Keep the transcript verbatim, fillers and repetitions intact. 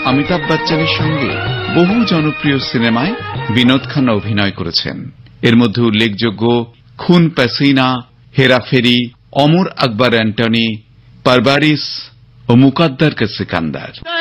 অমিতাভ বচ্চনের সঙ্গে বহু জনপ্রিয় সিনেমায় বিনোদ খান্না অভিনয় করেছেন। এর মধ্যে উল্লেখযোগ্য খুন প্যাসিনা, হেরাফেরি, অমর আকবর অ্যান্টনি, পারবারিস ও মুকদ্দর কে সিকান্দার।